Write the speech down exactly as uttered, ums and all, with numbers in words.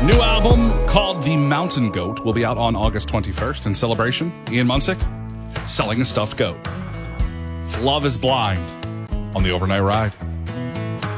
New album called The Mountain Goat will be out on August twenty-first. In celebration, Ian Munsick selling a stuffed goat. It's Love is Blind on the Overnight Ride.